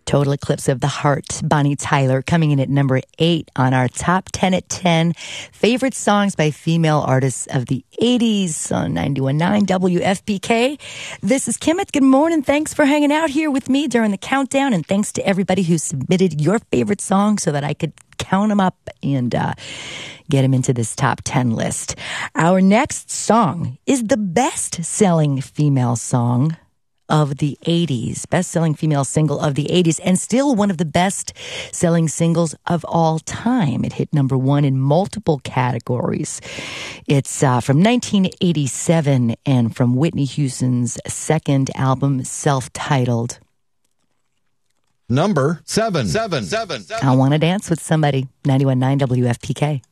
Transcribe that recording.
Total Eclipse of the Heart, Bonnie Tyler, coming in at number 8 on our top 10 at 10 favorite songs by female artists of the 80s on 91.9 WFPK. This is Kimmett. Good morning. Thanks for hanging out here with me during the countdown, and thanks to everybody who submitted your favorite song so that I could count them up and get them into this top 10 list. Our next song is the best-selling female song of the 80s, best-selling female single of the 80s, and still one of the best-selling singles of all time. It hit number 1 in multiple categories. It's from 1987 and from Whitney Houston's second album, self-titled. Number 7. I Want to Dance with Somebody, 91.9 WFPK.